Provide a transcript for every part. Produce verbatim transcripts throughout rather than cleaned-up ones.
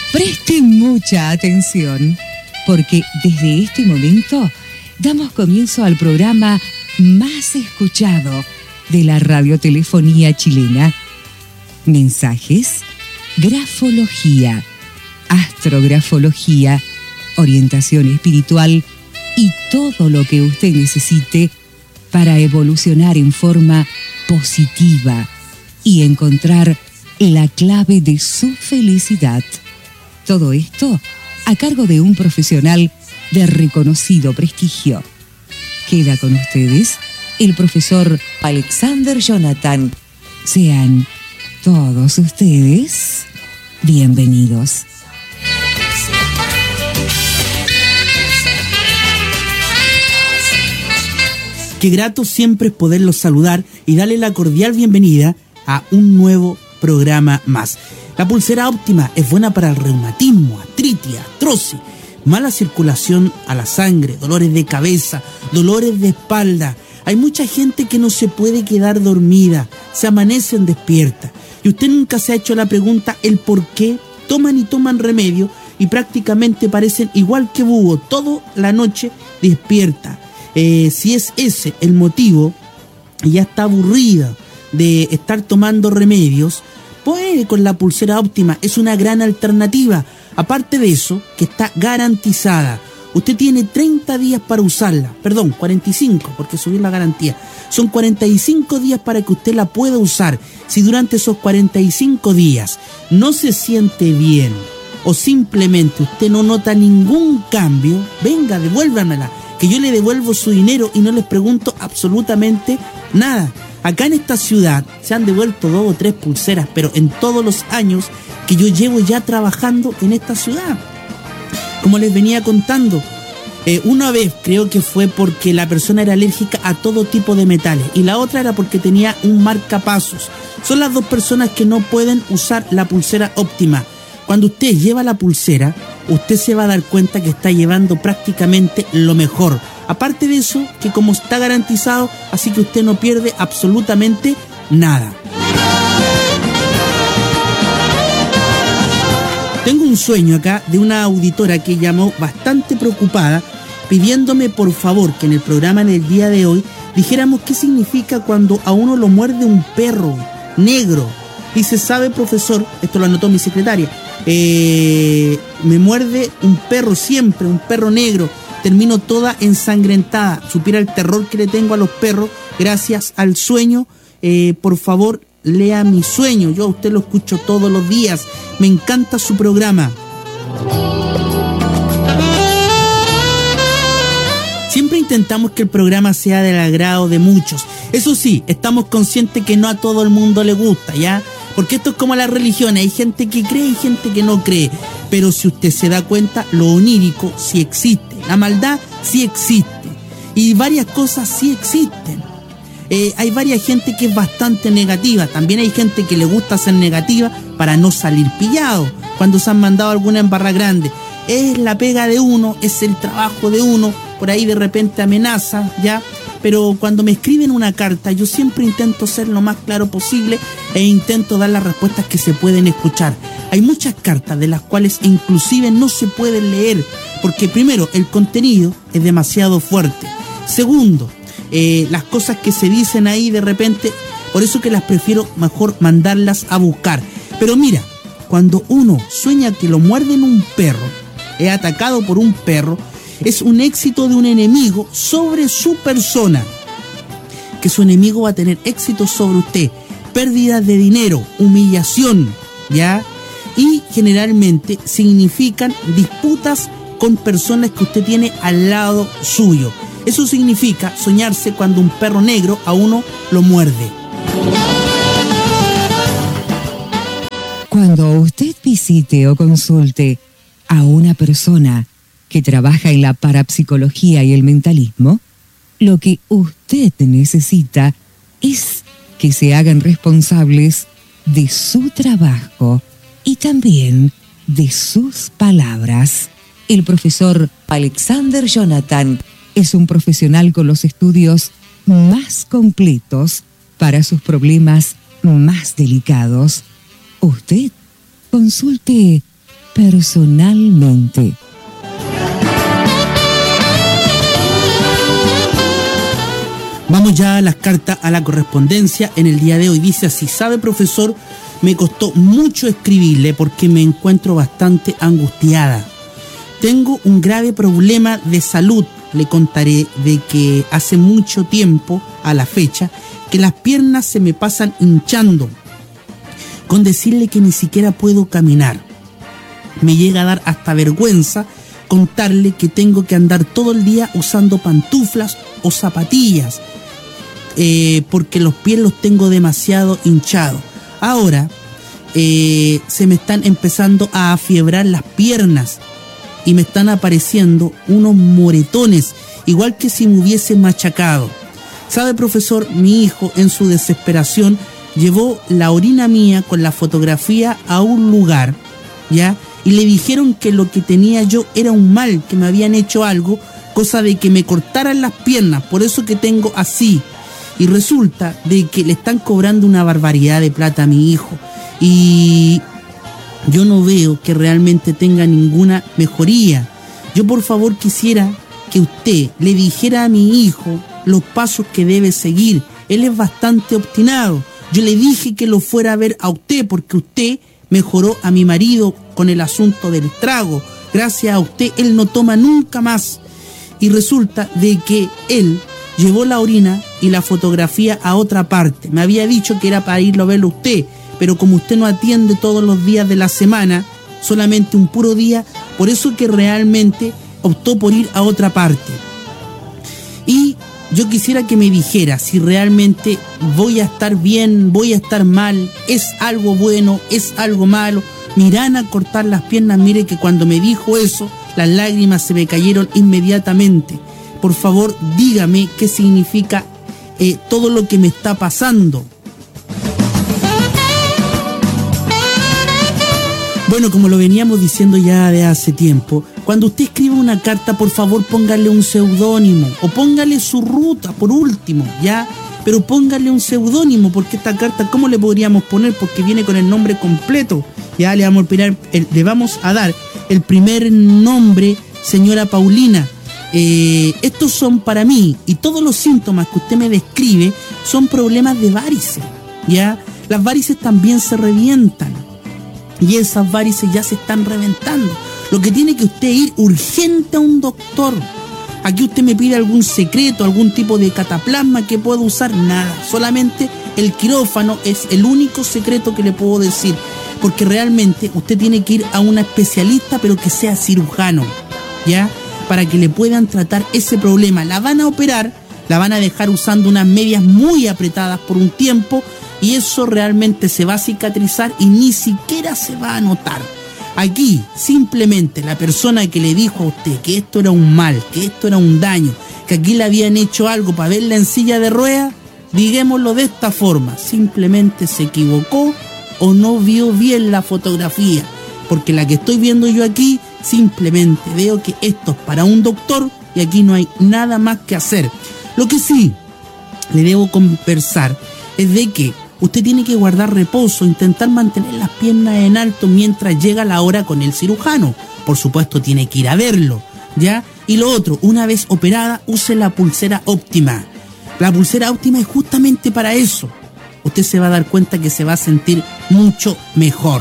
Presten mucha atención, porque desde este momento damos comienzo al programa más escuchado de la radiotelefonía chilena. Mensajes, grafología, astrografología, orientación espiritual y todo lo que usted necesite para evolucionar en forma positiva y encontrar la clave de su felicidad. Todo esto a cargo de un profesional de reconocido prestigio. Queda con ustedes el profesor Alexander Jonathan. Sean todos ustedes bienvenidos. Qué grato siempre es poderlos saludar y darle la cordial bienvenida a un nuevo programa más. La pulsera óptima es buena para el reumatismo, artritis, artrosis, mala circulación a la sangre, dolores de cabeza, dolores de espalda. Hay mucha gente que no se puede quedar dormida, se amanecen despierta. Y usted nunca se ha hecho la pregunta el por qué toman y toman remedio y prácticamente parecen igual que búho, toda la noche despierta. Eh, si es ese el motivo y ya está aburrida de estar tomando remedios, pues con la pulsera óptima es una gran alternativa. Aparte de eso, que está garantizada. Usted tiene treinta días para usarla, perdón, cuarenta y cinco, porque subí la garantía. Son cuarenta y cinco días para que usted la pueda usar. Si durante esos cuarenta y cinco días no se siente bien o simplemente usted no nota ningún cambio, venga, devuélvamela, que yo le devuelvo su dinero y no les pregunto absolutamente nada. Acá en esta ciudad se han devuelto dos o tres pulseras, pero en todos los años que yo llevo ya trabajando en esta ciudad. Como les venía contando, eh, una vez creo que fue porque la persona era alérgica a todo tipo de metales y la otra era porque tenía un marcapasos. Son las dos personas que no pueden usar la pulsera óptima. Cuando usted lleva la pulsera, usted se va a dar cuenta que está llevando prácticamente lo mejor. Aparte de eso, que como está garantizado, así que usted no pierde absolutamente nada. Tengo un sueño acá de una auditora que llamó bastante preocupada, pidiéndome por favor que en el programa del día de hoy dijéramos qué significa cuando a uno lo muerde un perro negro. Dice, ¿sabe, profesor? Esto lo anotó mi secretaria. Eh, me muerde un perro siempre, un perro negro. Termino toda ensangrentada. Supiera el terror que le tengo a los perros gracias al sueño. Eh, por favor, lea mi sueño. Yo a usted lo escucho todos los días. Me encanta su programa. Siempre intentamos que el programa sea del agrado de muchos. Eso sí, estamos conscientes que no a todo el mundo le gusta, ¿ya? Porque esto es como las religiones. Hay gente que cree y gente que no cree. Pero si usted se da cuenta, lo onírico sí existe. La maldad sí existe. Y varias cosas sí existen. Eh, hay varias gente que es bastante negativa. También hay gente que le gusta ser negativa para no salir pillado cuando se han mandado alguna en barra grande. Es la pega de uno, es el trabajo de uno. Por ahí de repente amenaza, ¿ya? Pero cuando me escriben una carta, yo siempre intento ser lo más claro posible e intento dar las respuestas que se pueden escuchar. Hay muchas cartas de las cuales inclusive no se pueden leer, porque primero, el contenido es demasiado fuerte. Segundo, eh, las cosas que se dicen ahí de repente, por eso que las prefiero mejor mandarlas a buscar. Pero mira, cuando uno sueña que lo muerden un perro, es atacado por un perro, es un éxito de un enemigo sobre su persona. Que su enemigo va a tener éxito sobre usted. Pérdidas de dinero, humillación, ¿ya? Y generalmente significan disputas con personas que usted tiene al lado suyo. Eso significa soñarse cuando un perro negro a uno lo muerde. Cuando usted visite o consulte a una persona que trabaja en la parapsicología y el mentalismo, lo que usted necesita es que se hagan responsables de su trabajo y también de sus palabras. El profesor Alexander Jonathan es un profesional con los estudios más completos para sus problemas más delicados. Usted consulte personalmente. Vamos ya a las cartas, a la correspondencia. En el día de hoy dice así: sabe, profesor, me costó mucho escribirle porque me encuentro bastante angustiada. Tengo un grave problema de salud. Le contaré de que hace mucho tiempo a la fecha que las piernas se me pasan hinchando, con decirle que ni siquiera puedo caminar. Me llega a dar hasta vergüenza contarle que tengo que andar todo el día usando pantuflas o zapatillas, eh, porque los pies los tengo demasiado hinchados. Ahora eh, se me están empezando a afiebrar las piernas y me están apareciendo unos moretones, igual que si me hubiese machacado. ¿Sabe, profesor? Mi hijo, en su desesperación, llevó la orina mía con la fotografía a un lugar, ¿ya? Y le dijeron que lo que tenía yo era un mal, que me habían hecho algo, cosa de que me cortaran las piernas, por eso que tengo así. Y resulta de que le están cobrando una barbaridad de plata a mi hijo. Y yo no veo que realmente tenga ninguna mejoría. Yo por favor quisiera que usted le dijera a mi hijo los pasos que debe seguir. Él es bastante obstinado. Yo le dije que lo fuera a ver a usted porque usted mejoró a mi marido con el asunto del trago. Gracias a usted él no toma nunca más. Y resulta de que él llevó la orina y la fotografía a otra parte. Me había dicho que era para irlo a verlo usted, pero como usted no atiende todos los días de la semana, solamente un puro día, por eso que realmente optó por ir a otra parte. Y yo quisiera que me dijera si realmente voy a estar bien, voy a estar mal, es algo bueno, es algo malo, me irán a cortar las piernas. Mire que cuando me dijo eso, las lágrimas se me cayeron inmediatamente. Por favor, dígame qué significa eh, todo lo que me está pasando. Bueno, como lo veníamos diciendo ya de hace tiempo, cuando usted escriba una carta, por favor póngale un seudónimo o póngale su ruta por último, ¿ya? Pero póngale un seudónimo, porque esta carta, ¿cómo le podríamos poner? Porque viene con el nombre completo. Ya le vamos a, opinar, el, le vamos a dar el primer nombre, señora Paulina. Eh, estos son para mí, y todos los síntomas que usted me describe son problemas de varices, ¿ya? Las varices también se revientan. Y esas varices ya se están reventando. Lo que tiene que usted ir urgente a un doctor. Aquí usted me pide algún secreto, algún tipo de cataplasma que pueda usar. Nada, solamente el quirófano es el único secreto que le puedo decir. Porque realmente usted tiene que ir a una especialista, pero que sea cirujano, ¿ya? Para que le puedan tratar ese problema. La van a operar, la van a dejar usando unas medias muy apretadas por un tiempo, y eso realmente se va a cicatrizar y ni siquiera se va a notar. Aquí, simplemente, la persona que le dijo a usted que esto era un mal, que esto era un daño, que aquí le habían hecho algo para verla en silla de ruedas, digámoslo de esta forma, simplemente se equivocó o no vio bien la fotografía. Porque la que estoy viendo yo aquí, simplemente veo que esto es para un doctor y aquí no hay nada más que hacer. Lo que sí le debo conversar es de que usted tiene que guardar reposo, intentar mantener las piernas en alto mientras llega la hora con el cirujano. Por supuesto, tiene que ir a verlo, ¿ya? Y lo otro, una vez operada, use la pulsera óptima. La pulsera óptima es justamente para eso. Usted se va a dar cuenta que se va a sentir mucho mejor.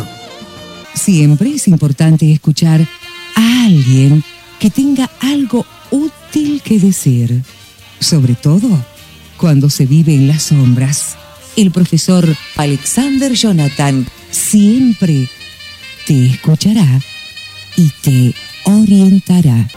Siempre es importante escuchar a alguien que tenga algo útil que decir, sobre todo cuando se vive en las sombras. El profesor Alexander Jonathan siempre te escuchará y te orientará.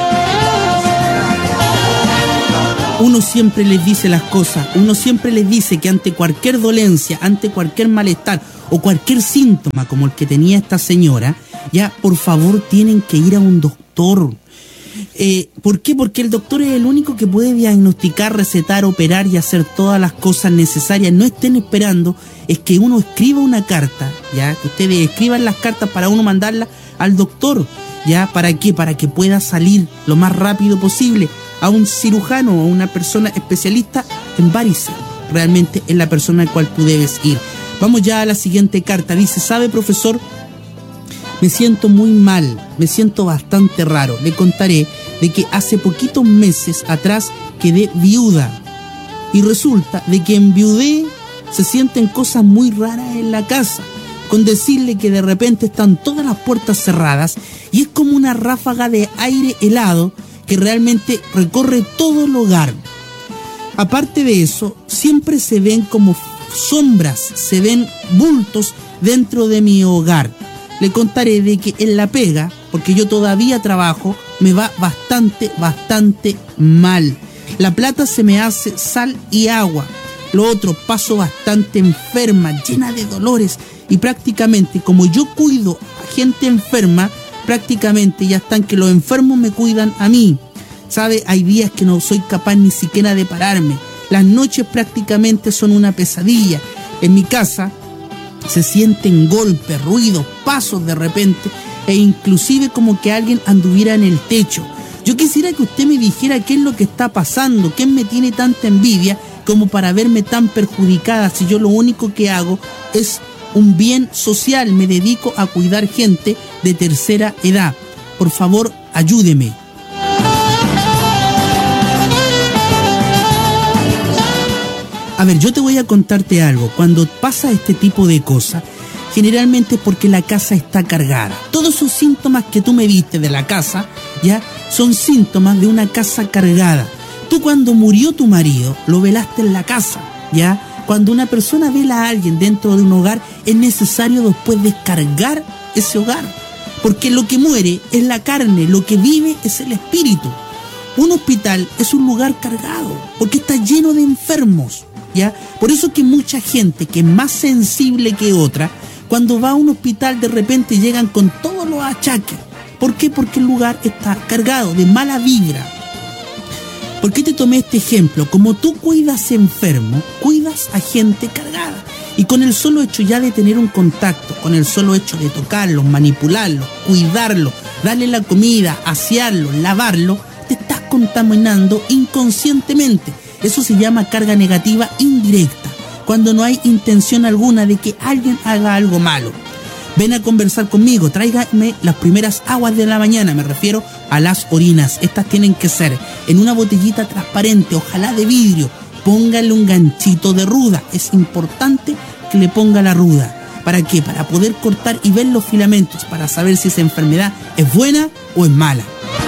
Uno siempre les dice las cosas, uno siempre les dice que ante cualquier dolencia, ante cualquier malestar o cualquier síntoma como el que tenía esta señora, ya por favor tienen que ir a un doctor. Eh, ¿Por qué? Porque el doctor es el único que puede diagnosticar, recetar, operar y hacer todas las cosas necesarias. No estén esperando es que uno escriba una carta, ya, que ustedes escriban las cartas para uno mandarlas al doctor, ya, ¿para qué? Para que pueda salir lo más rápido posible a un cirujano o a una persona especialista en varices. Realmente es la persona al cual tú debes ir. Vamos ya a la siguiente carta. Dice, ¿sabe, profesor? Me siento muy mal, me siento bastante raro. Le contaré de que hace poquitos meses atrás quedé viuda. Y resulta de que enviudé se sienten cosas muy raras en la casa. Con decirle que de repente están todas las puertas cerradas y es como una ráfaga de aire helado que realmente recorre todo el hogar. Aparte de eso, siempre se ven como sombras, se ven bultos dentro de mi hogar. Le contaré de que en la pega, porque yo todavía trabajo, me va bastante, bastante mal. La plata se me hace sal y agua. Lo otro, paso bastante enferma, llena de dolores. Y prácticamente, como yo cuido a gente enferma, prácticamente ya están que los enfermos me cuidan a mí. ¿Sabe? Hay días que no soy capaz ni siquiera de pararme. Las noches prácticamente son una pesadilla. En mi casa se sienten golpes, ruidos, pasos de repente e inclusive como que alguien anduviera en el techo. Yo quisiera que usted me dijera qué es lo que está pasando, qué me tiene tanta envidia como para verme tan perjudicada si yo lo único que hago es un bien social, me dedico a cuidar gente de tercera edad. Por favor, ayúdeme. A ver, yo te voy a contarte algo. Cuando pasa este tipo de cosas, generalmente es porque la casa está cargada. Todos esos síntomas que tú me diste de la casa, ya, son síntomas de una casa cargada. Tú cuando murió tu marido, lo velaste en la casa, ya. Cuando una persona vela a alguien dentro de un hogar, es necesario después descargar ese hogar. Porque lo que muere es la carne, lo que vive es el espíritu. Un hospital es un lugar cargado, porque está lleno de enfermos, ¿ya? Por eso que mucha gente que es más sensible que otra, cuando va a un hospital de repente llegan con todos los achaques. ¿Por qué? Porque el lugar está cargado de mala vibra. ¿Por qué te tomé este ejemplo? Como tú cuidas enfermo, cuidas a gente cargada. Y con el solo hecho ya de tener un contacto, con el solo hecho de tocarlos, manipularlos, cuidarlos, darle la comida, asearlo, lavarlo, te estás contaminando inconscientemente. Eso se llama carga negativa indirecta, cuando no hay intención alguna de que alguien haga algo malo. Ven a conversar conmigo, tráigame las primeras aguas de la mañana, me refiero a las orinas. Estas tienen que ser en una botellita transparente, ojalá de vidrio. Póngale un ganchito de ruda, es importante que le ponga la ruda. ¿Para qué? Para poder cortar y ver los filamentos, para saber si esa enfermedad es buena o es mala.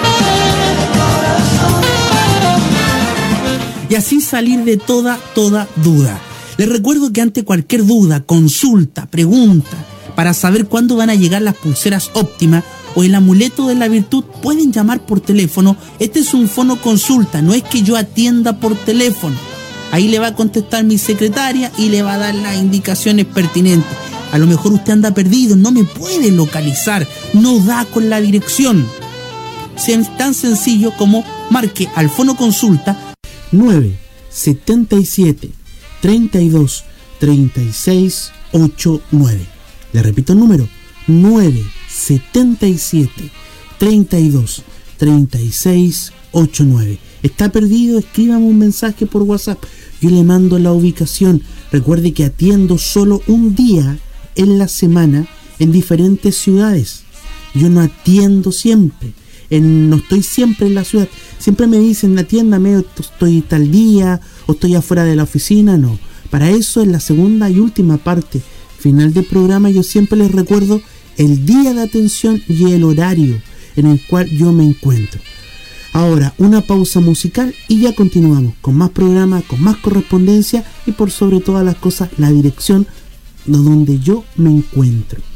Y así salir de toda, toda duda. Les recuerdo que ante cualquier duda, consulta, pregunta, para saber cuándo van a llegar las pulseras óptimas o el amuleto de la virtud, pueden llamar por teléfono. Este es un fono consulta, no es que yo atienda por teléfono. Ahí le va a contestar mi secretaria y le va a dar las indicaciones pertinentes. A lo mejor usted anda perdido, no me puede localizar, no da con la dirección. Es tan sencillo como marque al fono consulta nueve siete siete, tres dos, tres seis ocho nueve. Le repito el número, nueve siete siete, tres dos, tres seis ocho nueve. ¿Está perdido? Escríbame un mensaje por WhatsApp. Yo le mando la ubicación. Recuerde que atiendo solo un día en la semana en diferentes ciudades. Yo no atiendo siempre. En, no estoy siempre en la ciudad. Siempre me dicen, atiéndame, estoy tal día, o estoy afuera de la oficina. No. Para eso, en la segunda y última parte final del programa, yo siempre les recuerdo el día de atención y el horario en el cual yo me encuentro. Ahora, una pausa musical y ya continuamos con más programas, con más correspondencia y por sobre todas las cosas, la dirección de donde yo me encuentro.